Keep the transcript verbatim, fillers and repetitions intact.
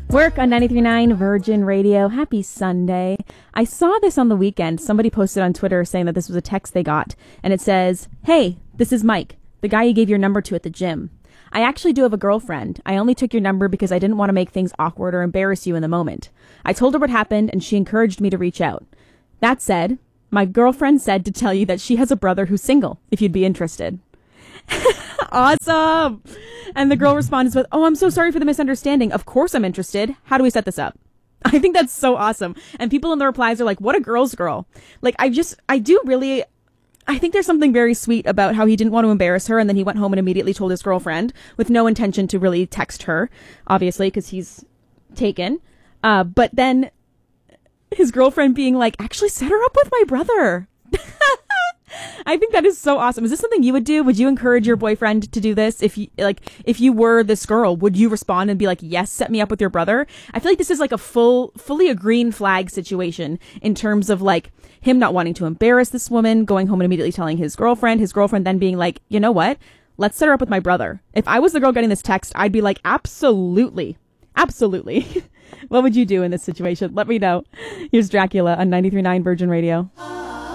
Work on ninety-three point nine Virgin Radio. Happy Sunday. I saw this on the weekend. Somebody posted on Twitter saying that this was a text they got. And it says, "Hey, this is Mike, the guy you gave your number to at the gym. I actually do have a girlfriend. I only took your number because I didn't want to make things awkward or embarrass you in the moment. I told her what happened and she encouraged me to reach out. That said, my girlfriend said to tell you that she has a brother who's single, if you'd be interested." Awesome. And the girl responds with, "Oh, I'm so sorry for the misunderstanding. Of course I'm interested. How do we set this up?" I think that's so awesome. And people in the replies are like, what a girl's girl. Like, I just, I do really, I think there's something very sweet about how he didn't want to embarrass her. And then he went home and immediately told his girlfriend with no intention to really text her, obviously, because he's taken. Uh, but then his girlfriend being like, actually set her up with my brother. I think that is so awesome. Is this something you would do? Would you encourage your boyfriend to do this? If you like, if you were this girl, would you respond and be like, yes, set me up with your brother? I feel like this is like a full, fully a green flag situation in terms of like him not wanting to embarrass this woman, going home and immediately telling his girlfriend, his girlfriend then being like, you know what? Let's set her up with my brother. If I was the girl getting this text, I'd be like, absolutely. Absolutely. What would you do in this situation? Let me know. Here's Dracula on ninety-three point nine Virgin Radio.